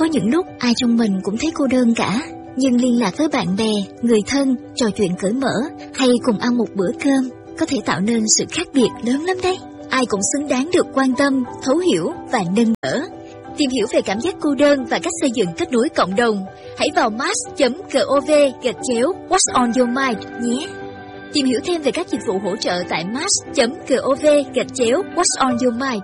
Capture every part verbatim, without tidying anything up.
Có những lúc ai trong mình cũng thấy cô đơn cả, nhưng liên lạc với bạn bè, người thân, trò chuyện cởi mở hay cùng ăn một bữa cơm có thể tạo nên sự khác biệt lớn lắm đấy. Ai cũng xứng đáng được quan tâm, thấu hiểu và nâng đỡ. Tìm hiểu về cảm giác cô đơn và cách xây dựng kết nối cộng đồng, hãy vào mass chấm gov gạch chéo What's on your mind nhé. Tìm hiểu thêm về các dịch vụ hỗ trợ tại mass chấm gov gạch chéo What's on your mind.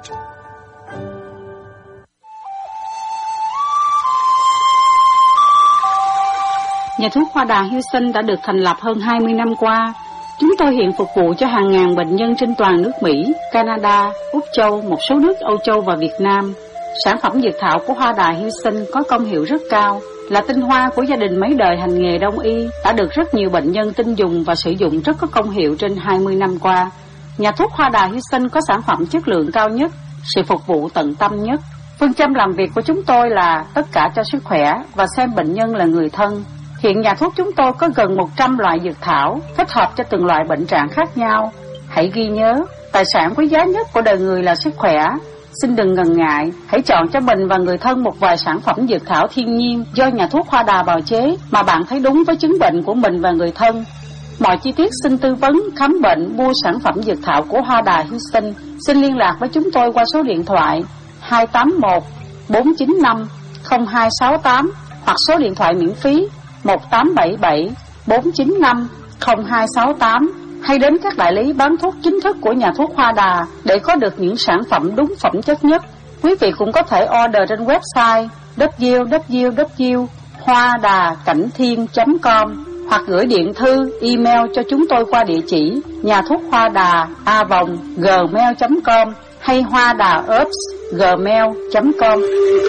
Nhà thuốc Hoa Đà Houston đã được thành lập hơn hai mươi năm qua. Chúng tôi hiện phục vụ cho hàng ngàn bệnh nhân trên toàn nước Mỹ, Canada, Úc Châu, một số nước Âu Châu và Việt Nam. Sản phẩm dược thảo của Hoa Đà Houston có công hiệu rất cao, là tinh hoa của gia đình mấy đời hành nghề đông y, đã được rất nhiều bệnh nhân tin dùng và sử dụng rất có công hiệu trên hai mươi năm qua. Nhà thuốc Hoa Đà Houston có sản phẩm chất lượng cao nhất, sự phục vụ tận tâm nhất. Phương châm làm việc của chúng tôi là tất cả cho sức khỏe và xem bệnh nhân là người thân. Hiện nhà thuốc chúng tôi có gần một trăm loại dược thảo, thích hợp cho từng loại bệnh trạng khác nhau. Hãy ghi nhớ, tài sản quý giá nhất của đời người là sức khỏe. Xin đừng ngần ngại, hãy chọn cho mình và người thân một vài sản phẩm dược thảo thiên nhiên do nhà thuốc Hoa Đà bào chế mà bạn thấy đúng với chứng bệnh của mình và người thân. Mọi chi tiết xin tư vấn, khám bệnh, mua sản phẩm dược thảo của Hoa Đà Houston. Xin liên lạc với chúng tôi qua số điện thoại hai tám một bốn chín năm không hai sáu tám hoặc số điện thoại miễn phí một tám bảy bảy bốn chín năm không hai sáu tám, hay đến các đại lý bán thuốc chính thức của nhà thuốc Hoa Đà để có được những sản phẩm đúng phẩm chất nhất. Quý vị cũng có thể order trên website w w w chấm hoa đà cảnh thiên chấm com hoặc gửi điện thư, email cho chúng tôi qua địa chỉ nhà thuốc hoa đà a vòng gmail chấm com hay hoa đà herbs gmail chấm com.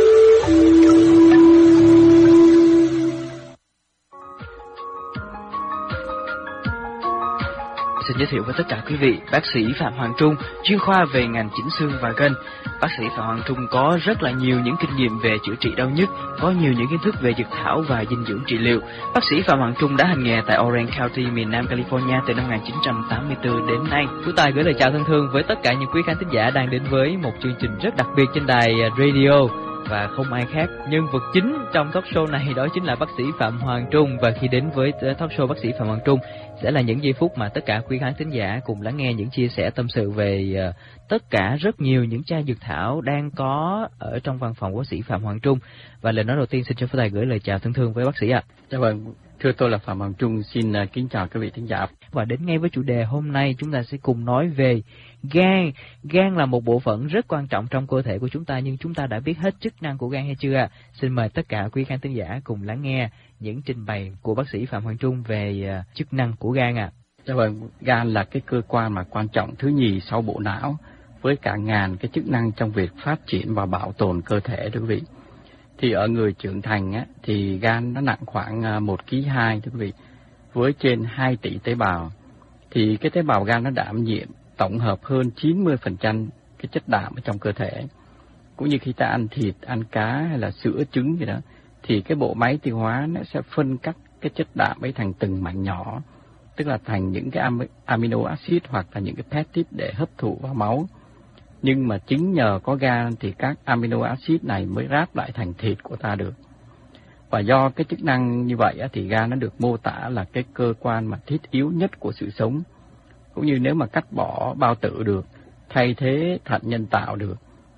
Xin giới thiệu với tất cả quý vị, bác sĩ Phạm Hoàng Trung, chuyên khoa về ngành chỉnh xương và gân. Bác sĩ Phạm Hoàng Trung có rất là nhiều những kinh nghiệm về chữa trị đau nhức, có nhiều những kiến thức về dược thảo và dinh dưỡng trị liệu. Bác sĩ Phạm Hoàng Trung đã hành nghề tại Orange County, miền Nam California từ năm một nghìn chín trăm tám mươi tư đến nay. Tú Tài gửi lời chào thân thương với tất cả những quý khán thính giả đang đến với một chương trình rất đặc biệt trên đài radio. Và không ai khác, nhân vật chính trong talk show này đó chính là bác sĩ Phạm Hoàng Trung. Và khi đến với talk show bác sĩ Phạm Hoàng Trung sẽ là những giây phút mà tất cả quý khán thính giả cùng lắng nghe những chia sẻ tâm sự về uh, tất cả rất nhiều những chai dược thảo đang có ở trong văn phòng của bác sĩ Phạm Hoàng Trung. Và lời nói đầu tiên xin cho Phú Tài gửi lời chào thân thương với bác sĩ ạ. Dạ vâng, thưa tôi là Phạm Hoàng Trung, xin uh, kính chào quý vị thính giả. Và đến ngay với chủ đề hôm nay, chúng ta sẽ cùng nói về gan. Gan là một bộ phận rất quan trọng trong cơ thể của chúng ta, nhưng chúng ta đã biết hết chức năng của gan hay chưa ạ? Xin mời tất cả quý khán thính giả cùng lắng nghe những trình bày của bác sĩ Phạm Hoàng Trung về uh, chức năng của gan ạ. Dạ vâng, gan là cái cơ quan mà quan trọng thứ nhì sau bộ não, với cả ngàn cái chức năng trong việc phát triển và bảo tồn cơ thể thưa quý vị. Thì ở người trưởng thành á, thì gan nó nặng khoảng một ki lô gam hai thưa quý vị, với trên hai tỷ tế bào. Thì cái tế bào gan nó đảm nhiệm tổng hợp hơn chín mươi phần trăm cái chất đạm ở trong cơ thể. Cũng như khi ta ăn thịt, ăn cá hay là sữa, trứng gì đó, thì cái bộ máy tiêu hóa nó sẽ phân cắt cái chất đạm ấy thành từng mảnh nhỏ, tức là thành những cái amino acid hoặc là những cái peptide để hấp thụ vào máu. Nhưng mà chính nhờ có gan thì các amino acid này mới ráp lại thành thịt của ta được. Và do cái chức năng như vậy thì gan nó được mô tả là cái cơ quan mà thiết yếu nhất của sự sống. Cũng như nếu mà cắt bỏ bao tử được, thay thế thận nhân tạo được,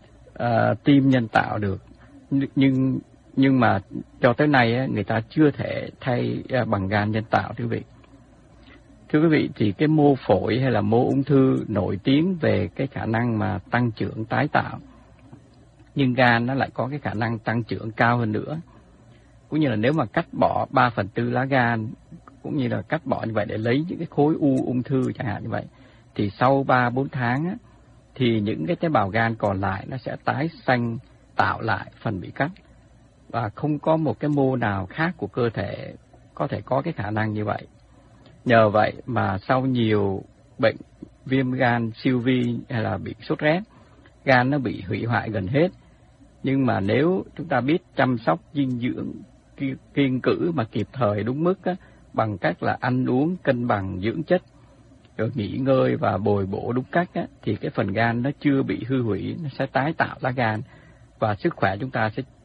uh, tim nhân tạo được, nhưng nhưng mà cho tới nay người ta chưa thể thay bằng gan nhân tạo thưa quý vị. Thưa quý vị, thì cái mô phổi hay là mô ung thư nổi tiếng về cái khả năng mà tăng trưởng tái tạo, nhưng gan nó lại có cái khả năng tăng trưởng cao hơn nữa. Cũng như là nếu mà cắt bỏ ba phần tư lá gan, cũng như là cắt bỏ như vậy để lấy những cái khối u ung thư chẳng hạn như vậy, thì sau ba bốn tháng á, thì những cái tế bào gan còn lại nó sẽ tái sanh tạo lại phần bị cắt. Và không có một cái mô nào khác của cơ thể có thể có cái khả năng như vậy. Nhờ vậy mà sau nhiều bệnh viêm gan siêu vi hay là bị sốt rét, gan nó bị hủy hoại gần hết. Nhưng mà nếu chúng ta biết chăm sóc dinh dưỡng kiêng cữ mà kịp thời đúng mức á, bằng cách là ăn uống cân bằng dưỡng chất, rồi nghỉ ngơi và bồi bổ đúng cách á, thì cái phần gan nó chưa bị hư hủy, nó sẽ tái tạo lá gan và sức khỏe chúng ta sẽ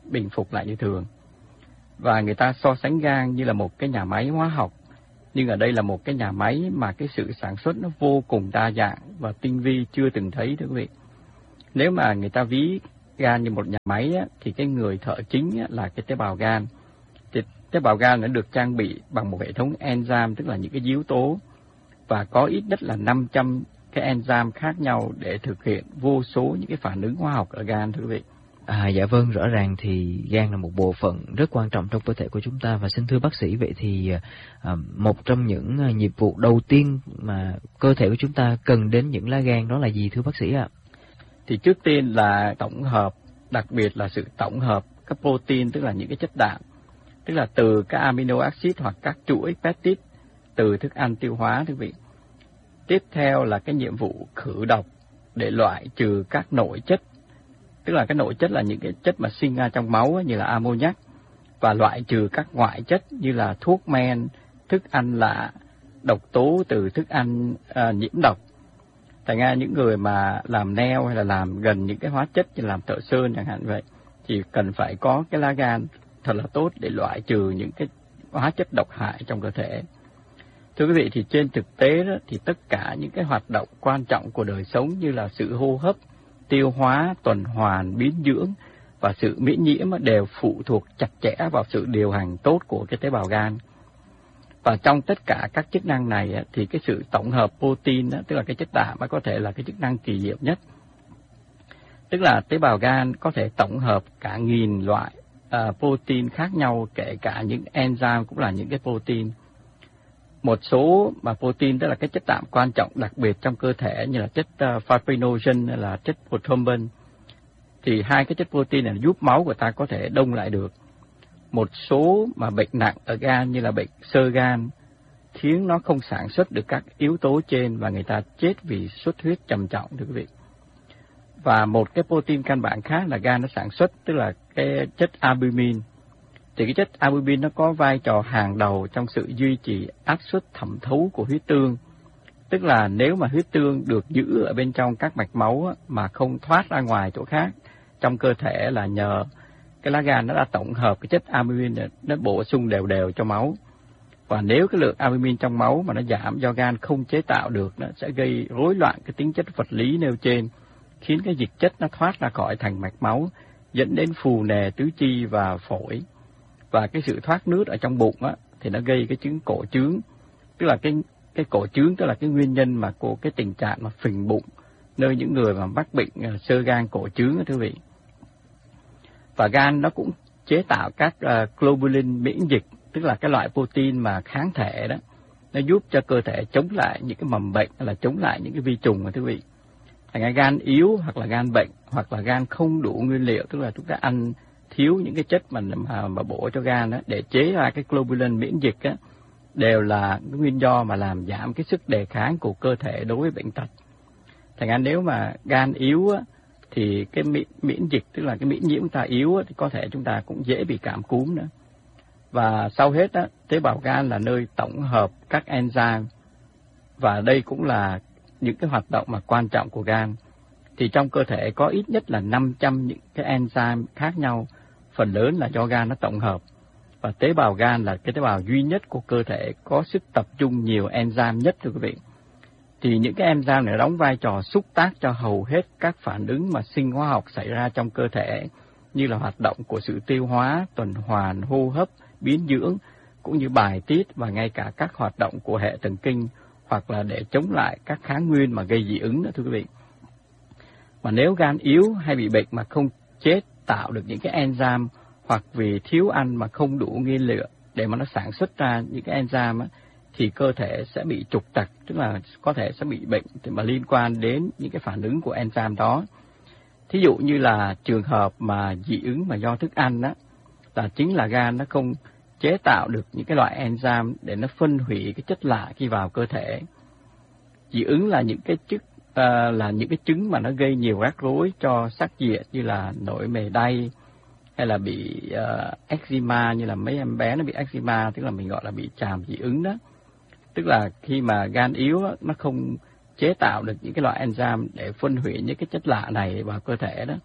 bình phục lại như thường. Và người ta so sánh gan như là một cái nhà máy hóa học, nhưng ở đây là một cái nhà máy mà cái sự sản xuất nó vô cùng đa dạng và tinh vi chưa từng thấy, thưa quý vị. Nếu mà người ta ví gan như một nhà máy á, thì cái người thợ chính á, là cái tế bào gan. Thì tế bào gan nó được trang bị bằng một hệ thống enzyme, tức là những cái yếu tố, và có ít nhất là năm trăm cái enzyme khác nhau để thực hiện vô số những cái phản ứng hóa học ở gan, thưa quý vị. À, dạ vâng, rõ ràng thì gan là một bộ phận rất quan trọng trong cơ thể của chúng ta. Và xin thưa bác sĩ, vậy thì à, một trong những à, nhiệm vụ đầu tiên mà cơ thể của chúng ta cần đến những lá gan đó là gì thưa bác sĩ ạ? Thì trước tiên là tổng hợp, đặc biệt là sự tổng hợp các protein, tức là những cái chất đạm, tức là từ các amino acid hoặc các chuỗi peptide từ thức ăn tiêu hóa, thưa quý vị. Tiếp theo là cái nhiệm vụ khử độc để loại trừ các nội chất, tức là cái nội chất là những cái chất mà sinh ra trong máu như là ammoniac, và loại trừ các ngoại chất như là thuốc men, thức ăn lạ, độc tố từ thức ăn à, nhiễm độc. Thành ra những người mà làm nail hay là làm gần những cái hóa chất như làm thợ sơn chẳng hạn vậy, thì cần phải có cái lá gan thật là tốt để loại trừ những cái hóa chất độc hại trong cơ thể. Thưa quý vị, thì trên thực tế đó, thì tất cả những cái hoạt động quan trọng của đời sống như là sự hô hấp, tiêu hóa, tuần hoàn, biến dưỡng và sự miễn nhiễm đều phụ thuộc chặt chẽ vào sự điều hành tốt của cái tế bào gan. Và trong tất cả các chức năng này thì cái sự tổng hợp protein, tức là cái chất đạm, có thể là cái chức năng kỳ diệu nhất. Tức là tế bào gan có thể tổng hợp cả nghìn loại uh, protein khác nhau, kể cả những enzyme cũng là những cái protein. Một số mà protein, tức là cái chất đạm quan trọng đặc biệt trong cơ thể như là chất uh, fibrinogen hay là chất prothrombin, thì hai cái chất protein này giúp máu của ta có thể đông lại được. Một số mà bệnh nặng ở gan như là bệnh xơ gan khiến nó không sản xuất được các yếu tố trên và người ta chết vì xuất huyết trầm trọng, thưa quý vị. Và một cái protein căn bản khác là gan nó sản xuất, tức là cái chất albumin. Thì cái chất albumin nó có vai trò hàng đầu trong sự duy trì áp suất thẩm thấu của huyết tương. Tức là nếu mà huyết tương được giữ ở bên trong các mạch máu mà không thoát ra ngoài chỗ khác trong cơ thể là nhờ cái lá gan nó đã tổng hợp cái chất albumin, nó bổ sung đều đều cho máu. Và nếu cái lượng albumin trong máu mà nó giảm do gan không chế tạo được, nó sẽ gây rối loạn cái tính chất vật lý nêu trên, khiến cái dịch chất nó thoát ra khỏi thành mạch máu, dẫn đến phù nề tứ chi và phổi. Và cái sự thoát nước ở trong bụng á, thì nó gây cái chứng cổ trướng, tức là cái cái cổ trướng, tức là cái nguyên nhân mà của cái tình trạng mà phình bụng nơi những người mà mắc bệnh xơ gan cổ trướng, thưa quý vị. Và gan nó cũng chế tạo các uh, globulin miễn dịch, tức là cái loại protein mà kháng thể đó, nó giúp cho cơ thể chống lại những cái mầm bệnh, hay là chống lại những cái vi trùng, thưa quý vị. Thành ra gan yếu hoặc là gan bệnh hoặc là gan không đủ nguyên liệu, tức là chúng ta ăn thiếu những cái chất mà mà, mà bổ cho gan đó, để chế ra cái globulin miễn dịch á, đều là cái nguyên do mà làm giảm cái sức đề kháng của cơ thể đối với bệnh tật. Thành ra nếu mà gan yếu á, thì cái miễn, miễn dịch, tức là cái miễn nhiễm chúng ta yếu á, thì có thể chúng ta cũng dễ bị cảm cúm nữa. Và sau hết á, tế bào gan là nơi tổng hợp các enzyme, và đây cũng là những cái hoạt động mà quan trọng của gan. Thì trong cơ thể có ít nhất là năm trăm những cái enzyme khác nhau, phần lớn là do gan nó tổng hợp. Và tế bào gan là cái tế bào duy nhất của cơ thể có sức tập trung nhiều enzyme nhất, thưa quý vị. Thì những cái enzyme này đóng vai trò xúc tác cho hầu hết các phản ứng mà sinh hóa học xảy ra trong cơ thể, như là hoạt động của sự tiêu hóa, tuần hoàn, hô hấp, biến dưỡng, cũng như bài tiết và ngay cả các hoạt động của hệ thần kinh, hoặc là để chống lại các kháng nguyên mà gây dị ứng đó, thưa quý vị. Mà nếu gan yếu hay bị bệnh mà không chế tạo được những cái enzyme, hoặc vì thiếu ăn mà không đủ nguyên liệu để mà nó sản xuất ra những cái enzyme á, thì cơ thể sẽ bị trục trặc, tức là có thể sẽ bị bệnh mà liên quan đến những cái phản ứng của enzyme đó. Thí dụ như là trường hợp mà dị ứng mà do thức ăn á, là chính là gan nó không chế tạo được những cái loại enzyme để nó phân hủy cái chất lạ khi vào cơ thể. Dị ứng là những cái chức uh, là những cái chứng mà nó gây nhiều rắc rối cho sắc diện, như là nổi mề đay, hay là bị uh, eczema, như là mấy em bé nó bị eczema, tức là mình gọi là bị tràm dị ứng đó. Tức là khi mà gan yếu đó, nó không chế tạo được những cái loại enzyme để phân hủy những cái chất lạ này vào cơ thể đó,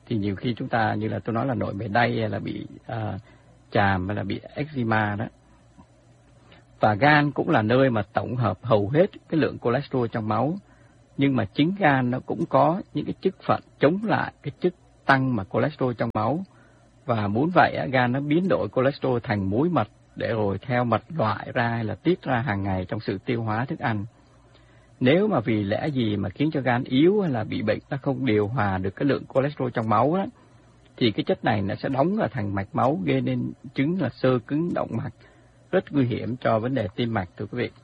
thì nhiều khi chúng ta như là tôi nói là nổi mề đay hay là bị uh, chàm hay là bị eczema đó. Và gan cũng là nơi mà tổng hợp hầu hết cái lượng cholesterol trong máu. Nhưng mà chính gan nó cũng có những cái chức phận chống lại cái chức tăng mà cholesterol trong máu. Và muốn vậy, gan nó biến đổi cholesterol thành muối mật để rồi theo mật loại ra hay là tiết ra hàng ngày trong sự tiêu hóa thức ăn. Nếu mà vì lẽ gì mà khiến cho gan yếu hay là bị bệnh, nó không điều hòa được cái lượng cholesterol trong máu đó, thì cái chất này nó sẽ đóng ở thành mạch máu, gây nên chứng là xơ cứng động mạch, rất nguy hiểm cho vấn đề tim mạch, thưa quý vị.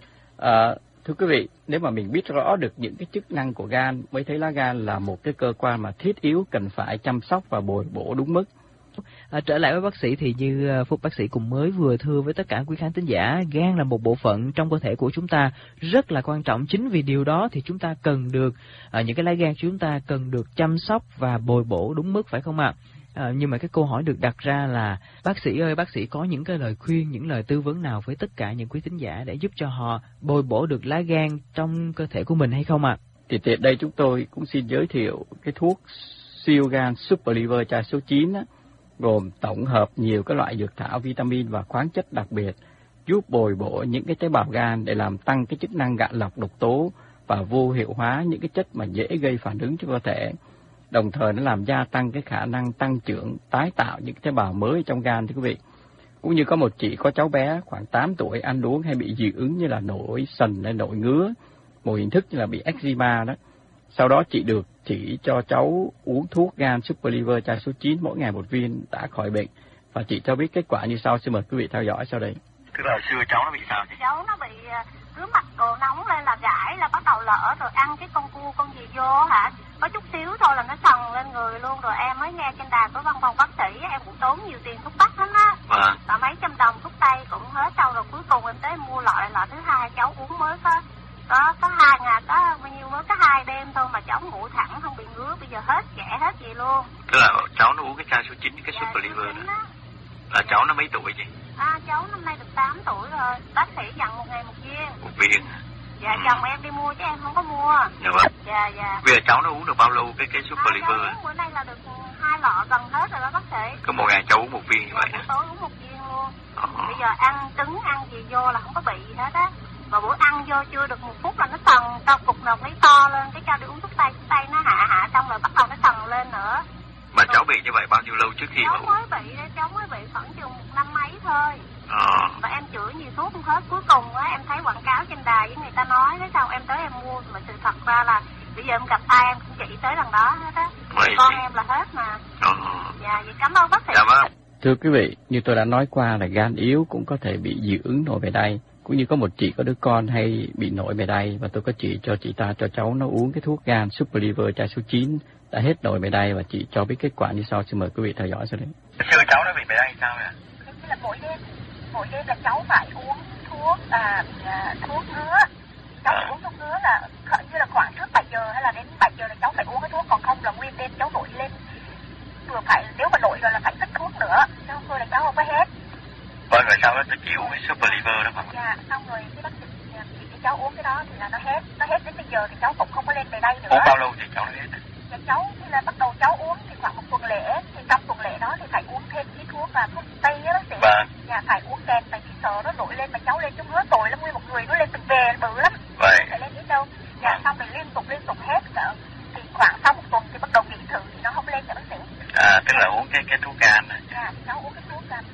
À, thưa quý vị, nếu mà mình biết rõ được những cái chức năng của gan, mới thấy lá gan là một cái cơ quan mà thiết yếu cần phải chăm sóc và bồi bổ đúng mức. À, trở lại với bác sĩ thì như Phúc bác sĩ cũng mới vừa thưa với tất cả quý khán thính giả, gan là một bộ phận trong cơ thể của chúng ta rất là quan trọng. Chính vì điều đó thì chúng ta cần được, à, những cái lá gan chúng ta cần được chăm sóc và bồi bổ đúng mức, phải không ạ? À, nhưng mà cái câu hỏi được đặt ra là bác sĩ ơi, bác sĩ có những cái lời khuyên, những lời tư vấn nào với tất cả những quý thính giả để giúp cho họ bồi bổ được lá gan trong cơ thể của mình hay không ạ? Thì tiện đây chúng tôi cũng xin giới thiệu cái thuốc siêu gan Super Liver chai số chín á, gồm tổng hợp nhiều các loại dược thảo, vitamin và khoáng chất đặc biệt, giúp bồi bổ những cái tế bào gan để làm tăng cái chức năng gạn lọc độc tố và vô hiệu hóa những cái chất mà dễ gây phản ứng cho cơ thể. Đồng thời nó làm gia tăng cái khả năng tăng trưởng, tái tạo những tế bào mới trong gan, thưa quý vị. Cũng như có một chị có cháu bé khoảng tám tuổi ăn uống hay bị dị ứng như là nổi sần hay nổi ngứa, một hình thức như là bị eczema đó. Sau đó chị được chỉ cho cháu uống thuốc gan Super Liver chai số chín mỗi ngày một viên, đã khỏi bệnh. Và chị cho biết kết quả như sau, xin mời quý vị theo dõi sau đây. Tức là xưa cháu nó bị sao chị? Cháu nó bị cứ mặt đồ nóng lên là gãi, là bắt đầu lỡ, rồi ăn cái con cua con gì vô hả, có chút xíu thôi là nó sần lên người luôn. Rồi em mới nghe trên đài của văn phòng bác sĩ, em cũng tốn nhiều tiền thuốc bắc lắm á, vâng. Và mấy trăm đồng thuốc tây cũng hết. Sau rồi cuối cùng em tới mua loại loại thứ hai, cháu uống mới có có có hai ngày, có bao nhiêu mới có hai đêm thôi mà cháu ngủ thẳng không bị ngứa. Bây giờ hết ghẻ hết gì luôn. Tức là cháu nó uống cái chai số chín, cái dạ, Super Liver đó. đó là cháu nó mấy tuổi chị? À, cháu năm nay được tám tuổi rồi. Bác sĩ dặn một ngày một viên. Một viên? Dạ, ừ. Chồng em đi mua chứ em không có mua. Dạ vâng. Dạ, dạ. Bây giờ cháu nó uống được bao lâu cái cái Super à, Liver? Cháu bữa nay là được hai lọ gần hết rồi đó bác sĩ. Cứ một ngày cháu uống một viên như vậy dạ, hả? Tối uống một viên luôn. Ờ. Bây giờ ăn trứng, ăn gì vô là không có bị gì hết á. Mà bữa ăn vô chưa được một phút là nó sần, tao cục nọc lấy to lên, cái cho đi uống thuốc tây, thuốc tây nó hạ hạ xong rồi bắt đầu nó sần lên nữa. Mà cháu bị như vậy bao nhiêu lâu trước khi cháu mà uống? mới bị, cháu mới bị khoảng chừng một năm mấy thôi. Ờ. Và em chữa nhiều thuốc không hết, cuối cùng á em thấy quảng cáo trên đài với người ta nói, thế sao em tới em mua, mà sự thật ra là bây giờ em gặp ai em cũng chỉ tới lần đó hết á. Con em là hết mà. Ờ. Dạ, vậy cảm ơn bác sĩ. Dạ vâng. Thưa quý vị, như tôi đã nói qua là gan yếu cũng có thể bị dị ứng nổi mề đay. Cũng như có một chị có đứa con hay bị nổi mề đay, và tôi có chỉ cho chị ta cho cháu nó uống cái thuốc gan Super Liver chai số chín, đã hết nổi mề đay, và chị cho biết kết quả như sau, xin mời quý vị theo dõi sau đây. Xưa cháu nó bị mề đay sao vậy? Thế là mỗi đêm, mỗi đêm là cháu phải uống thuốc à, à thuốc ngứa. Cháu phải uống thuốc ngứa là như là khoảng trước bảy giờ hay là đến bảy giờ là cháu phải uống cái thuốc, còn không là nguyên đêm cháu nổi lên. Vừa phải, nếu mà nổi rồi là phải tích thuốc nữa, chứ không thôi là cháu không có hết. Vâng, rồi sau đó tôi chỉ uống cái Super Liver đó mà. Dạ, xong rồi cái bác sĩ chỉ cho cháu uống cái đó thì là nó hết, nó hết đến bây giờ thì cháu cũng không có lên về đây nữa. Uống bao lâu thì cháu nó hết? Dạ cháu thì là bắt đầu cháu uống thì khoảng một tuần lễ, thì trong tuần lễ đó thì phải uống thêm cái thuốc là thuốc tây á bác sĩ. Vâng. Dạ phải uống kèm, tại vì sợ nó nổi lên mà cháu lên chút nữa tội lắm, nguyên một người nó lên từng về bự lắm. Vậy. Phải lên đến đâu? Dạ xong rồi liên tục liên tục hết cỡ thì khoảng sau một tuần thì bắt đầu nghỉ thử thì nó không lên nữa bác sĩ. À, tức là uống cái cái thuốc gan này. Dạ, thì cháu uống cái thuốc là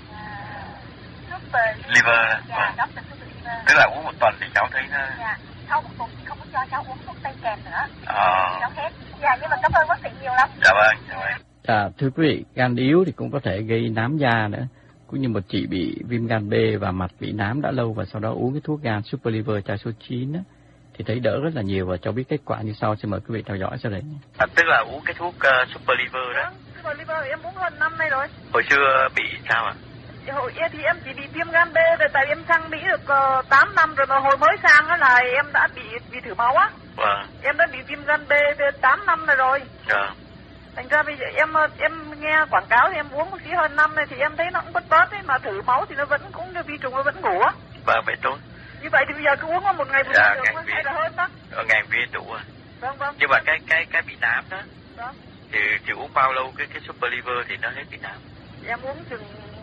Liver. Dạ, đó là Super Liver. Tức là uống một tuần thì cháu thấy nó... Dạ, sau một tuần thì không có cho cháu uống thuốc tây kèm nữa. Ờ. Cháu hết. Dạ, nhưng mà cảm ơn bác sĩ nhiều lắm. Dạ vâng, dạ vâng. À, thưa quý vị, gan yếu thì cũng có thể gây nám da nữa. Cũng như một chị bị viêm gan B và mặt bị nám đã lâu, và sau đó uống cái thuốc gan Super Liver chai số chín á, thì thấy đỡ rất là nhiều, và cho biết kết quả như sau, xin mời quý vị theo dõi sau đây. À, tức là uống cái thuốc uh, Super Liver đó. Super Liver em uống hơn năm nay rồi. Hồi xưa bị sao ạ? À? Hồi thì em chỉ bị viêm gan B rồi, tại em sang Mỹ được uh, tám năm rồi, mà hồi mới sang á là em đã bị bị thử máu á. Vâng. Em đã bị viêm gan B tám năm rồi rồi. Dạ. Thành ra bây giờ em em nghe quảng cáo thì em uống một tí hơn năm này thì em thấy nó cũng bất bớt ấy, mà thử máu thì nó vẫn cũng vi trùng nó vẫn ngủ á. Vâng, vậy tốt. Như vậy thì bây giờ cứ uống một ngày một dạ, ngày được hay là hơn đó. Ở ngày viên đủ rồi. Vâng vâng. Nhưng mà cái cái cái bị nám đó. Vâng. Thì chị uống bao lâu cái cái Super Liver thì nó hết bị nám? Em uống chừng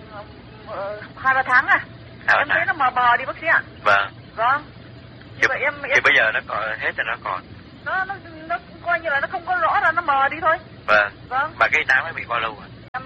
hai ba tháng à. À, em thấy nó mờ mờ đi bác sĩ ạ. Vâng. Vâng. Thì, vậy em, thì em... bây giờ nó còn hết rồi nó còn. Nó nó nó coi như là nó không có rõ ra, nó mờ đi thôi. Vâng. Vâng. Mà cái nám ấy bị bao lâu rồi? Em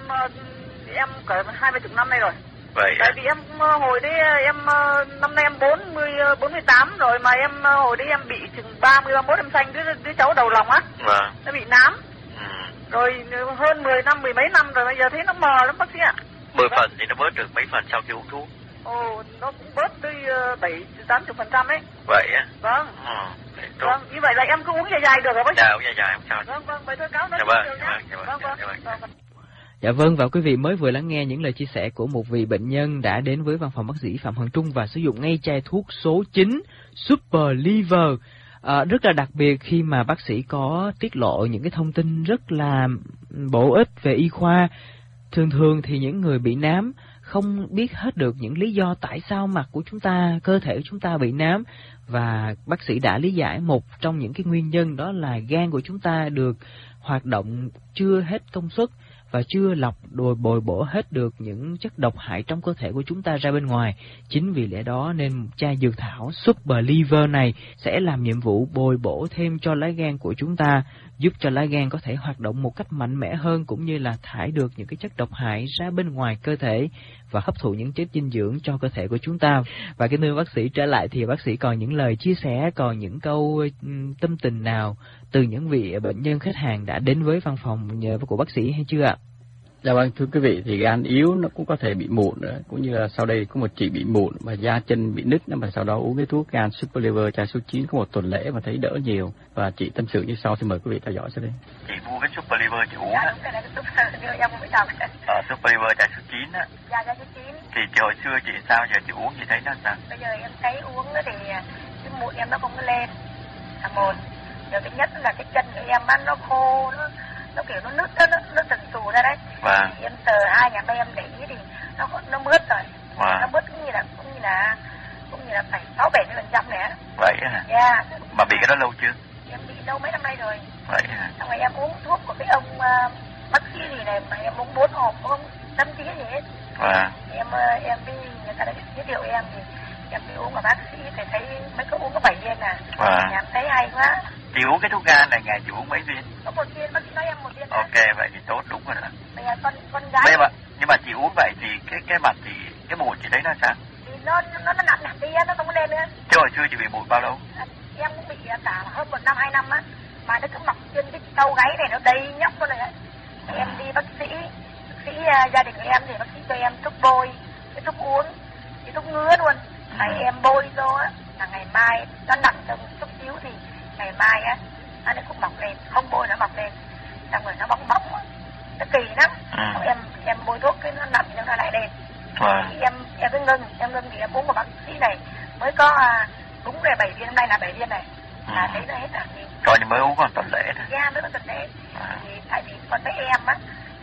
em cỡ hai ba chục năm nay rồi. Vậy. Tại vì em hồi đấy em năm nay em bốn mươi bốn mươi tám rồi, mà em hồi đấy em bị chừng ba mươi ba mốt em sanh đứa đứa cháu đầu lòng á. Vâng. Nó bị nám. Ừ. Rồi hơn mười năm, mười mấy năm rồi, bây giờ thấy nó mờ lắm bác sĩ ạ. mười phần thì nó bớt được mấy phần sau khi uống thuốc? Ồ, nó cũng bớt tới bảy tám chục phần trăm ấy. Vậy á? Vâng. Ừ. Vâng, như vậy là em cứ uống dài dài được rồi bác sĩ. Dạ, uống dài dài không sao. Vâng, vâng, vậy thôi cáo nói dạ vâng, nhiều dạ nhá. vâng, Vâng, vâng, dạ vâng. vâng, vâng. Dạ vâng, và quý vị mới vừa lắng nghe những lời chia sẻ của một vị bệnh nhân đã đến với văn phòng bác sĩ Phạm Hoàng Trung và sử dụng ngay chai thuốc số chín Super Liver. À, rất là đặc biệt khi mà bác sĩ có tiết lộ những cái thông tin rất là bổ ích về y khoa. Thường thường thì những người bị nám không biết hết được những lý do tại sao mặt của chúng ta, cơ thể của chúng ta bị nám, và bác sĩ đã lý giải một trong những cái nguyên nhân đó là gan của chúng ta được hoạt động chưa hết công suất và chưa lọc đồi bồi bổ hết được những chất độc hại trong cơ thể của chúng ta ra bên ngoài. Chính vì lẽ đó nên chai dược thảo Super Liver này sẽ làm nhiệm vụ bồi bổ thêm cho lá gan của chúng ta, giúp cho lá gan có thể hoạt động một cách mạnh mẽ hơn, cũng như là thải được những cái chất độc hại ra bên ngoài cơ thể và hấp thụ những chất dinh dưỡng cho cơ thể của chúng ta. Và cái nơi bác sĩ trở lại thì bác sĩ còn những lời chia sẻ, còn những câu tâm tình nào từ những vị bệnh nhân khách hàng đã đến với văn phòng của bác sĩ hay chưa ạ? Dạ vâng, thưa quý vị, thì gan yếu nó cũng có thể bị mụn nữa, cũng như là sau đây có một chị bị mụn và da chân bị nứt, mà sau đó uống cái thuốc gan Super Liver chai số chín có một tuần lễ và thấy đỡ nhiều. Và chị tâm sự như sau, xin mời quý vị theo dõi sau đây. Chị mua cái Super Liver chị uống Dạ, á. cái này cái Super Liver em không biết đọc. Ờ, Super Liver chai số chín á. Dạ, chai số chín. Thì hồi xưa chị sao, giờ chị uống chị thấy nó sao? Bây giờ em thấy uống thì cái mụn em nó không có lên, là một. Rồi cái nhất là cái chân của em á, nó khô, nó nó kiểu nó nứt, nó nó sần sù ra đấy. Vâng. Em sờ hai ngày nay em để ý thì nó nó mướt rồi. Vâng. Nó mướt cũng như là cũng như là cũng như là phải sáu bảy mươi phần trăm nữa. Vậy hả? Dạ. Mà bị cái đó lâu chưa? Em bị lâu mấy năm nay rồi. Vậy hả? Xong rồi em uống thuốc của cái ông uh, bác sĩ gì này mà em uống bốn hộp không tâm trí gì hết. Vâng. Em uh, em đi người ta đã giới thiệu em thì em đi uống mà bác sĩ thì thấy mấy cái uống có bảy viên à. Vâng. Em thấy hay quá. Chị uống cái thuốc gan này ngày chị uống mấy viên? Có một viên, bác sĩ nói em một viên. Ok, đó. Vậy thì tốt, đúng rồi đó. Bây giờ con con gái. Nhưng mà nhưng mà chị uống vậy thì cái cái mặt thì cái mụn chị thấy nó sao? Thì nó nó nó nặng nặng đi á, nó không có lên nữa. Chứ hồi xưa chị bị mụn bao lâu? À, em cũng bị cả hơn một năm hai năm á, mà nó cứ mọc trên cái câu gáy này nó đầy nhóc luôn này. Thì em đi bác sĩ, bác sĩ uh, gia đình của em thì bác sĩ cho em thuốc bôi, cái thuốc uống, cái thuốc ngứa luôn. Phải em bôi vô á, là ngày mai nó nặng trong chút xíu thì ngày mai á nó lại cũng mọc lên, không bôi nó mọc lên, xong rồi nó bong bóng, nó kỳ lắm. Ừ. Em em bôi thuốc cái nó nằm cho nó lại lên. Vâng. Thì em em cứ ngưng, em ngưng thì em uống của bác sĩ này mới có uh, đúng về bảy viên, hôm nay là bảy viên này, ừ. Là thấy nó hết rồi. Coi như mới uống còn tuần lễ thôi. Dạ, mới có tuần lễ. À. Thì tại vì con bé em á,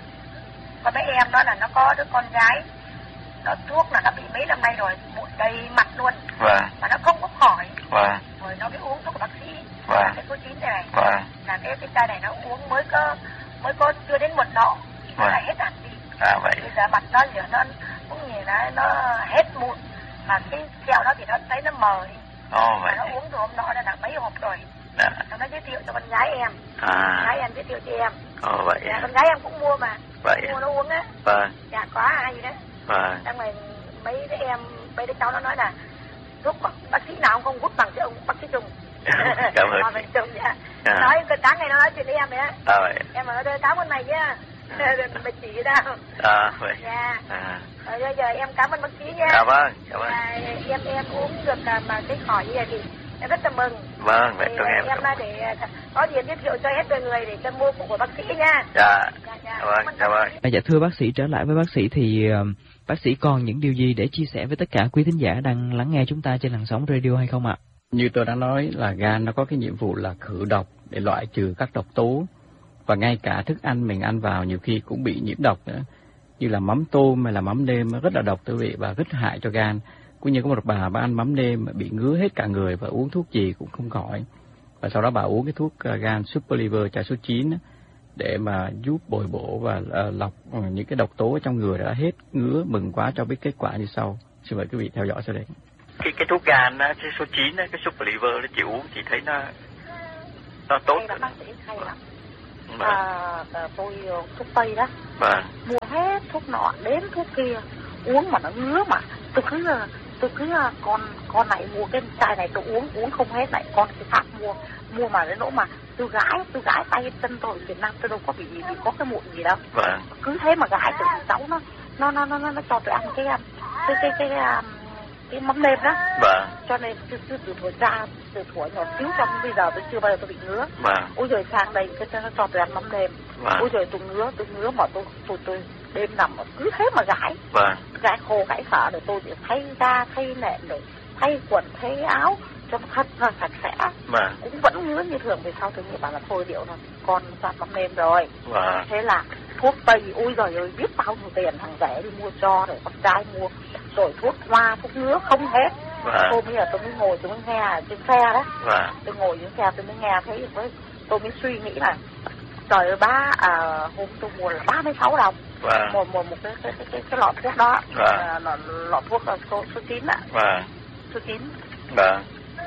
con bé em đó là nó có đứa con gái, nó thuốc là nó bị mấy năm nay rồi, mụn đầy mặt luôn. Vâng. Mà nó không có khỏi. Vâng. Rồi nó mới uống thuốc của bác sĩ. Vâng. Cái số chín này này. Vâng. Là cái cái chai này nó uống mới có mới có chưa đến một nọ, nó vâng. lại hết hẳn đi. À vậy. Bây giờ mặt nó giờ nó cũng như là nó hết mụn, mà cái kẹo đó thì nó thấy nó mờ đi. Ồ vậy. Mà nó uống từ hôm nọ là mấy hộp rồi. Dạ. Nó giới thiệu cho con gái em. À. Con gái em giới thiệu cho em. Ồ vậy. Dạ, con gái em cũng mua mà. Vậy. Mua nó uống á. Vâng. Dạ có ai gì đó. Vâng. Xong rồi mấy đứa em, mấy đứa cháu nó nói là thuốc bác sĩ nào không hút bằng cái ông bác sĩ Trung. Cảm ơn. Bác sĩ Trung dạ. À. Nói cái sáng ngày nó nói chuyện với em đấy á. À vậy. Em ở đây cảm ơn mày nhá. Mày chỉ tao. À vậy. Dạ. À. Rồi bây giờ em cảm ơn bác sĩ nha. Dạ vâng, cảm ơn. À, em em uống được mà cái khỏi như vậy thì em rất là mừng. Vâng, vậy tôi em. Em để có gì giới thiệu cho hết mọi người để cho mua của, của bác sĩ nha. Dạ. Dạ, dạ. Vâng, dạ vâng. À, dạ thưa bác sĩ, trở lại với bác sĩ thì uh, bác sĩ còn những điều gì để chia sẻ với tất cả quý thính giả đang lắng nghe chúng ta trên làn sóng radio hay không ạ? Như tôi đã nói là gan nó có cái nhiệm vụ là khử độc để loại trừ các độc tố, và ngay cả thức ăn mình ăn vào nhiều khi cũng bị nhiễm độc nữa, như là mắm tôm hay là mắm nêm rất là độc quý vị và rất hại cho gan. Cũng như có một bà bà ăn mắm nêm mà bị ngứa hết cả người và uống thuốc gì cũng không khỏi, và sau đó bà uống cái thuốc gan Super Liver chai số chín để mà giúp bồi bổ và uh, lọc uh, những cái độc tố ở trong người đã hết ngứa. Mừng quá cho biết kết quả như sau. Xin mời quý vị theo dõi sau đây. Cái cái thuốc gan á, cái số chín á, cái super liver nó chị uống chị thấy nó nó tốt. Hay là bác sĩ hay lắm. Vâng. À, tôi thuốc tây đó. Vâng. Mua hết thuốc nọ đến thuốc kia uống mà nó ngứa mà tôi cứ tôi cứ con con này mua cái chai này tôi uống uống không hết lại con cái khác mua mua mà đến nỗi mà tôi gãi tôi gãi tay chân tôi Việt Nam tôi đâu có bị gì bị có cái mụn gì đâu. Vâng. Cứ thế mà gãi từ cháu nó nó nó nó nó cho tôi ăn cái cái cái cái cái, cái mắm nêm đó. Vâng. Cho nên từ từ từ thuở ra từ thuở nhỏ xíu trong bây giờ tôi chưa bao giờ tôi bị ngứa. Vâng. Ôi rồi sang đây cái nó cho tôi ăn mắm nêm. Vâng. Ôi rồi tôi ngứa tôi ngứa mà tôi tôi tôi đêm nằm mà cứ thế mà gãi. Vâng. Gãi khô gãi sợ rồi tôi sẽ thay da thay nệm rồi thay quần thay áo cho nó thật là sạch sẽ. Vâng. Cũng vẫn ngứa như thường. Về sau tôi nghĩ bảo là thôi điệu là con soạn mắm nêm rồi. Vâng. Thế là thuốc tây ôi giời ơi biết bao nhiêu tiền thằng rẻ đi mua cho rồi con trai mua rồi thuốc hoa thuốc ngứa không hết. Vâng. Hôm bây giờ tôi mới ngồi tôi mới nghe ở trên xe đó. Vâng. Tôi ngồi trên xe tôi mới nghe thấy với tôi mới suy nghĩ là trời ơi ba à, hôm tôi mua là ba mươi sáu đồng. Vâng. Một một một cái cái cái cái, cái lọ thuốc đó. Vâng. À, lọ, lọ thuốc là số số chín ạ. Vâng. Số chín. Vâng.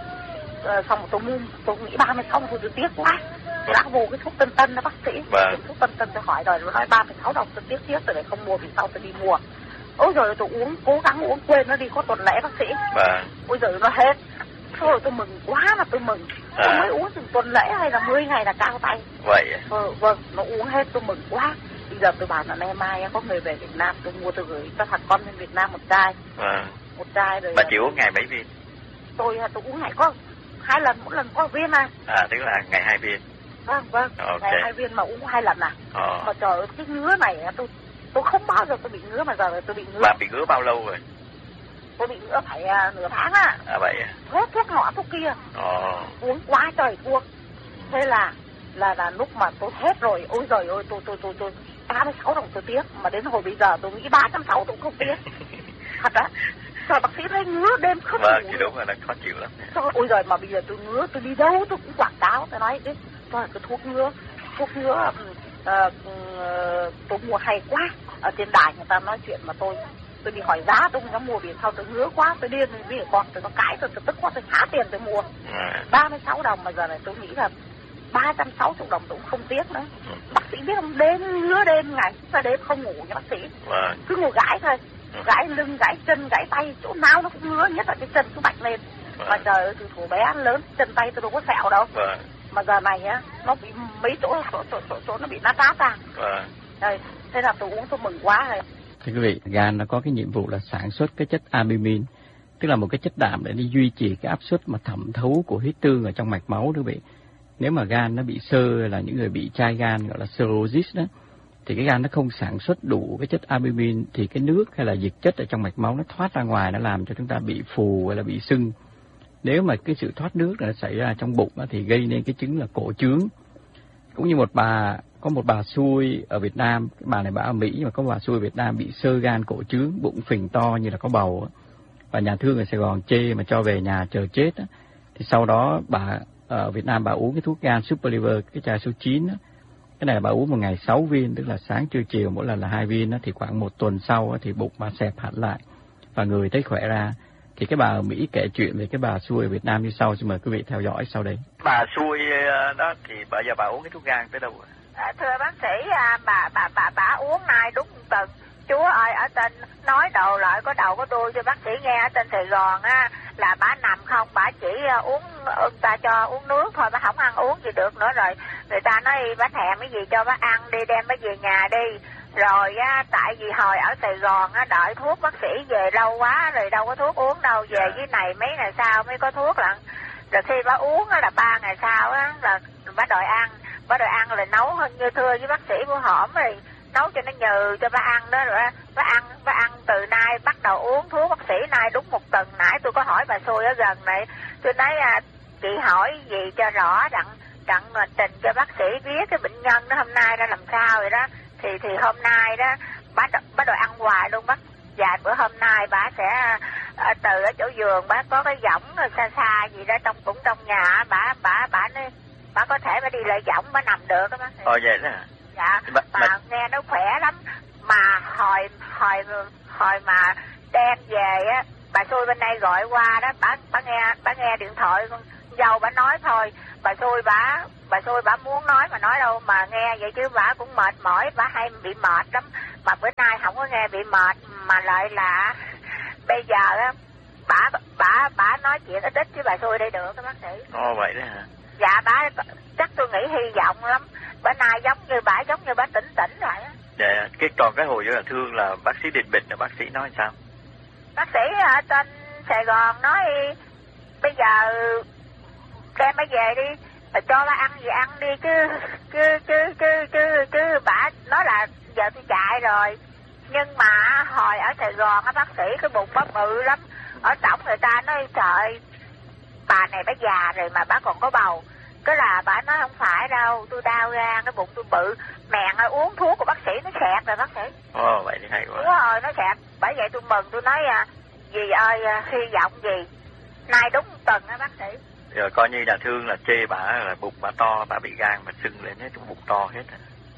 À, xong rồi tôi mua tôi nghĩ ba mươi sáu thôi tôi tiếc quá. Tôi đã vô cái thuốc Tân Tân đó bác sĩ. Vâng. Thuốc Tân Tân tôi hỏi rồi nó nói ba mươi sáu đồng tôi tiếc tiếc rồi để không mua vì sau tôi đi mua. Ôi giời tôi uống cố gắng uống quên nó đi có tuần lễ bác sĩ. Vâng. Ôi giời nó hết. Thôi tôi mừng quá là tôi mừng. À. Tôi mới uống từng tuần lễ hay là mười ngày là cao tay. Vậy. Ờ, vâng, nó uống hết tôi mừng quá. Bây giờ tôi bảo là nay mai có người về Việt Nam tôi mua tôi gửi cho thằng con bên Việt Nam một chai. Vâng. Một chai rồi. Bà chỉ uống ngày mấy viên? Tôi tôi uống ngày có hai lần, mỗi lần có một viên à. À tức là ngày hai viên. Vâng vâng. Okay. Ngày hai viên mà uống hai lần à. Ờ. Mà trời ơi cái ngứa này tôi tôi không bao giờ tôi bị ngứa mà giờ tôi bị ngứa. Bà bị ngứa bao lâu rồi? Tôi bị ngứa phải uh, nửa tháng á. À vậy à? Hết thuốc nọ thuốc kia. Ờ. Uống quá trời thuốc. Thế là là là lúc mà tôi hết rồi, ôi giời ơi tôi tôi tôi tôi ba mươi sáu đồng tôi tiếc, mà đến hồi bây giờ tôi nghĩ ba trăm sáu mươi tôi cũng không tiếc. Thật á. Trời bác sĩ thấy ngứa đêm không vâng, ngủ. thì đúng rồi, nó khó chịu lắm. Trời, ôi giời mà bây giờ tôi ngứa tôi đi đâu tôi cũng quảng cáo tôi nói cái tôi cái thuốc ngứa thuốc ngứa uh, uh, tôi mua hay quá. Ở trên đài người ta nói chuyện mà tôi tôi đi hỏi giá tôi không dám mua vì sao tôi ngứa quá tôi điên vì con tôi nó cãi tôi, tôi tức quá tôi xá tiền tôi mua à. ba mươi sáu đồng mà giờ này tôi nghĩ là ba trăm sáu mươi đồng tôi cũng không tiếc nữa. Ừ. Bác sĩ biết không, đêm ngứa đêm ngày ra đêm không ngủ nha bác sĩ. à. Cứ ngồi gãi thôi, ừ. Gãi lưng gãi chân gãi tay chỗ nào nó cũng ngứa, nhất là cái chân cứ bạch lên. à. Mà trời ơi từ thủ bé lớn chân tay tôi đâu có sẹo đâu. à. Mà giờ này á nó bị mấy chỗ chỗ chỗ, chỗ, chỗ nó bị nát nát ra. à. Đây, thế là tôi uống tôi mừng quá rồi. Thưa quý vị, gan nó có cái nhiệm vụ là sản xuất cái chất albumin, tức là một cái chất đạm để đi duy trì cái áp suất mà thẩm thấu của huyết tương ở trong mạch máu thưa quý vị. Nếu mà gan nó bị xơ là những người bị chai gan gọi là cirrhosis đó, thì cái gan nó không sản xuất đủ cái chất albumin thì cái nước hay là dịch chất ở trong mạch máu nó thoát ra ngoài, nó làm cho chúng ta bị phù hay là bị sưng. Nếu mà cái sự thoát nước nó xảy ra trong bụng thì gây nên cái chứng là cổ trướng. Cũng như một bà có một bà xui ở Việt Nam, cái bà này bà ở Mỹ mà có bà xui ở Việt Nam bị xơ gan cổ trướng, bụng phình to như là có bầu á. Và nhà thương ở Sài Gòn chê mà cho về nhà chờ chết á. Thì sau đó bà ở Việt Nam bà uống cái thuốc gan Super Liver, cái chai số chín á. Cái này bà uống một ngày sáu viên, tức là sáng trưa chiều mỗi lần là hai viên á, thì khoảng một tuần sau á, thì bụng bà xẹp hẳn lại và người thấy khỏe ra. Thì cái bà ở Mỹ kể chuyện về cái bà xui ở Việt Nam như sau, xin mời quý vị theo dõi sau đây. Bà xui đó thì bây giờ bà uống cái thuốc gan tới đâu rồi? À, thưa bác sĩ, à, bà bà bà bà uống nay đúng một tuần. Chúa ơi, ở trên nói đầu lại có đầu có đuôi cho bác sĩ nghe. Ở trên Sài Gòn á là bà nằm không, bà chỉ uống, người ta cho uống nước thôi, bà không ăn uống gì được nữa. Rồi người ta nói bà thèm cái gì cho bà ăn đi, đem bà về nhà đi. Rồi á, tại vì hồi ở Sài Gòn á, đợi thuốc bác sĩ về lâu quá rồi đâu có thuốc uống đâu, về dưới này mấy ngày sau mới có thuốc lận. Rồi khi bà uống á, là ba ngày sau á, là bà đòi ăn, bà đòi ăn là nấu hơn như thưa với bác sĩ của hổm rồi nấu cho nó nhừ cho bà ăn đó. Rồi bà ăn, bà ăn từ nay bắt đầu uống thuốc bác sĩ nay đúng một tuần. Nãy tôi có hỏi bà xui ở gần này, tôi nói à, chị hỏi gì cho rõ đặng đặng trình cho bác sĩ biết cái bệnh nhân đó hôm nay ra làm sao rồi đó. Thì thì hôm nay đó bà bà đòi ăn hoài luôn bác. Vài bữa hôm nay bà sẽ à, từ ở chỗ giường bà có cái võng xa xa gì đó trong cũng trong nhà, bà bà bà nói bà có thể bà đi lại võng bà nằm được đó bác. Ờ vậy đó. Dạ, mà, mà, mà nghe nó khỏe lắm. Mà hồi hồi hồi mà đem về á, bà xui bên đây gọi qua đó, bà bà nghe bà nghe điện thoại con dâu bà nói thôi, bà xui bà bà xui bà muốn nói mà nói đâu mà nghe vậy chứ bà cũng mệt mỏi, bà hay bị mệt lắm. Mà bữa nay không có nghe bị mệt mà lại là bây giờ á, bà bà bà nói chuyện ít ít chứ bà xui đây được cái bác sĩ. Ồ vậy đó hả? Dạ bà chắc tôi nghĩ hy vọng lắm. Bữa nay giống như bà giống như bà tỉnh tỉnh lại á. Dạ, cái còn cái hồi đó là thương là bác sĩ Đình Bình là bác sĩ nói sao? Bác sĩ ở trên Sài Gòn nói bây giờ đem bà về đi, cho bà ăn gì ăn đi chứ chứ chứ chứ chứ chứ bà nói là giờ tôi chạy rồi. Nhưng mà hồi ở Sài Gòn á bác sĩ cái bụng bà bự lắm. Ở tổng người ta nói trời, bà này bà già rồi mà bà còn có bầu. Cái là bà nói không phải đâu, tôi đau gan, cái bụng tôi bự. Mẹ ơi, uống thuốc của bác sĩ nó xẹt rồi bác sĩ. Ồ vậy thì hay quá. Đúng rồi, nó xẹt. Bởi vậy tôi mừng, tôi nói à, dì ơi, hy vọng gì nay đúng tuần á bác sĩ. Rồi coi như là thương là chê bà là bụng bà to, bà bị gan mà sưng lên hết, bụng to hết.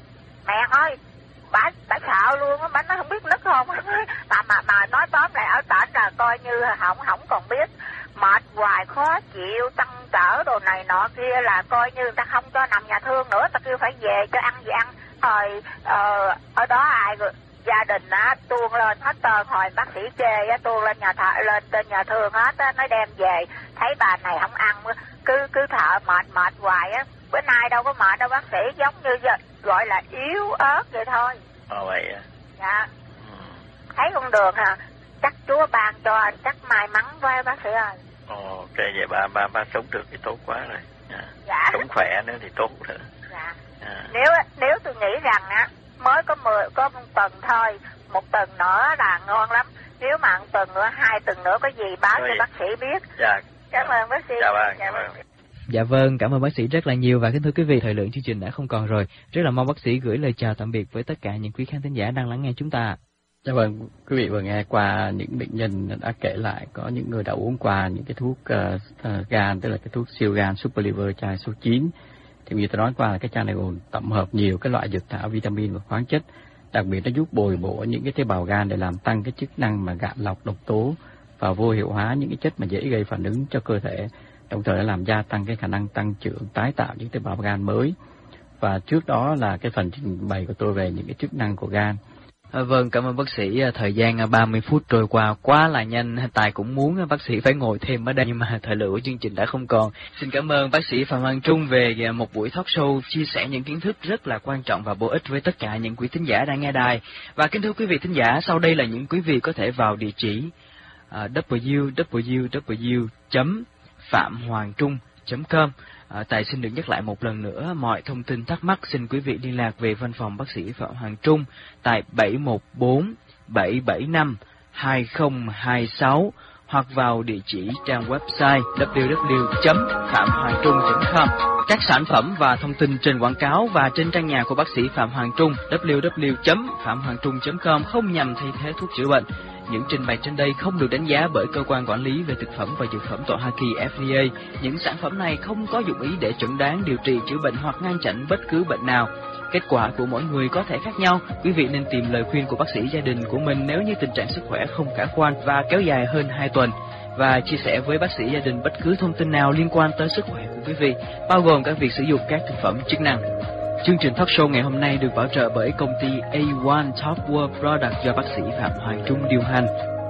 Mẹ ơi, bà bà sợ luôn á, bà nói không biết nứt không. mà mà mà nói tóm lại ở tỉnh là coi như không không còn biết. Mệt hoài khó chịu, tăng trở đồ này nọ kia là coi như người ta không cho nằm nhà thương nữa, ta kêu phải về cho ăn gì ăn. Rồi ờ, ở đó ai rồi gia đình á tuôn lên hết trơn, hồi bác sĩ chê á tuôn lên nhà thợ lên trên nhà thương hết á, nói đem về thấy bà này không ăn cứ cứ thợ mệt mệt hoài á. Bữa nay đâu có mệt đâu bác sĩ, giống như giờ, gọi là yếu ớt vậy thôi. Ồ vậy à. Dạ. Ừ. Thấy con Đường hả? Chắc Chúa ban cho anh, chắc may mắn với bác sĩ ơi. Ồ, ok vậy bà bà bà sống được thì tốt quá rồi. À. Dạ. Sống khỏe nữa thì tốt nữa. Dạ. À. Nếu nếu tôi nghĩ rằng á mới có mười có một tuần thôi, một tuần nữa là ngon lắm. Nếu mà một tuần nữa, hai tuần nữa có gì báo rồi cho bác sĩ biết. Dạ. Cảm ơn bác sĩ. Chào bà. Dạ, Cảm ơn. Dạ vâng, cảm ơn bác sĩ rất là nhiều. Và kính thưa quý vị, thời lượng chương trình đã không còn rồi. Rất là mong bác sĩ gửi lời chào tạm biệt với tất cả những quý khán thính giả đang lắng nghe chúng ta. Dạ vâng, quý vị vừa nghe qua những bệnh nhân đã kể lại có những người đã uống qua những cái thuốc uh, uh, gan, tức là cái thuốc siêu gan Super Liver chai số chín. Thì như tôi nói qua là cái chai này gồm tổng hợp nhiều cái loại dược thảo, vitamin và khoáng chất, đặc biệt nó giúp bồi bổ những cái tế bào gan để làm tăng cái chức năng mà gạn lọc độc tố và vô hiệu hóa những cái chất mà dễ gây phản ứng cho cơ thể, đồng thời nó làm gia tăng cái khả năng tăng trưởng, tái tạo những tế bào gan mới. Và trước đó là cái phần trình bày của tôi về những cái chức năng của gan. À, vâng, cảm ơn bác sĩ. Thời gian ba mươi phút trôi qua quá là nhanh. Tài cũng muốn bác sĩ phải ngồi thêm ở đây, nhưng mà thời lượng của chương trình đã không còn. Xin cảm ơn bác sĩ Phạm Hoàng Trung về một buổi talk show chia sẻ những kiến thức rất là quan trọng và bổ ích với tất cả những quý thính giả đang nghe đài. Và kính thưa quý vị thính giả, sau đây là những quý vị có thể vào địa chỉ uh, w w w chấm phạm hoàng trung chấm com. À, Tài xin được nhắc lại một lần nữa, mọi thông tin thắc mắc xin quý vị liên lạc về văn phòng bác sĩ Phạm Hoàng Trung tại bảy một bốn bảy bảy năm hai không hai sáu hoặc vào địa chỉ trang website w w w chấm phạm hoàng trung chấm com. Các sản phẩm và thông tin trên quảng cáo và trên trang nhà của bác sĩ Phạm Hoàng Trung w w w chấm phạm hoàng trung chấm com không nhằm thay thế thuốc chữa bệnh. Những trình bày trên đây không được đánh giá bởi cơ quan quản lý về thực phẩm và dược phẩm tại Hoa Kỳ F D A. Những sản phẩm này không có dụng ý để chẩn đoán, điều trị, chữa bệnh hoặc ngăn chặn bất cứ bệnh nào. Kết quả của mỗi người có thể khác nhau. Quý vị nên tìm lời khuyên của bác sĩ gia đình của mình nếu như tình trạng sức khỏe không khả quan và kéo dài hơn hai tuần. Và chia sẻ với bác sĩ gia đình bất cứ thông tin nào liên quan tới sức khỏe của quý vị, bao gồm cả việc sử dụng các thực phẩm chức năng. Chương trình talk show ngày hôm nay được bảo trợ bởi công ty A một Top World Product do bác sĩ Phạm Hoàng Trung điều hành.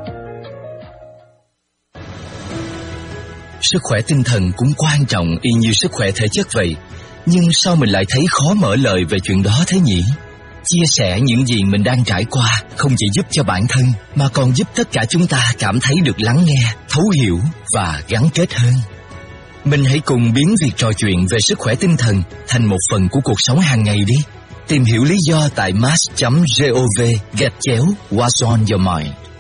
Sức khỏe tinh thần cũng quan trọng y như sức khỏe thể chất vậy. Nhưng sao mình lại thấy khó mở lời về chuyện đó thế nhỉ? Chia sẻ những gì mình đang trải qua không chỉ giúp cho bản thân mà còn giúp tất cả chúng ta cảm thấy được lắng nghe, thấu hiểu và gắn kết hơn. Mình hãy cùng biến việc trò chuyện về sức khỏe tinh thần thành một phần của cuộc sống hàng ngày đi. Tìm hiểu lý do tại mass chấm gov gạch chéo What's on your mind.